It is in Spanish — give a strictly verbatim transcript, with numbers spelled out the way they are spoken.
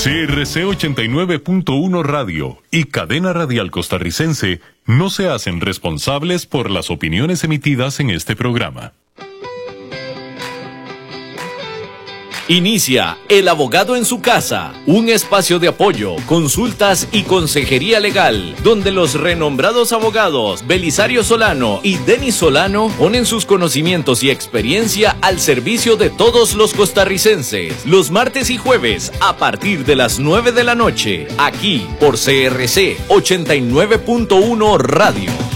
C R C ochenta y nueve punto uno Radio y Cadena Radial Costarricense no se hacen responsables por las opiniones emitidas en este programa. Inicia El Abogado en su Casa, un espacio de apoyo, consultas y consejería legal, donde los renombrados abogados Belisario Solano y Denis Solano ponen sus conocimientos y experiencia al servicio de todos los costarricenses, los martes y jueves a partir de las nueve de la noche, aquí por C R C ochenta y nueve punto uno Radio.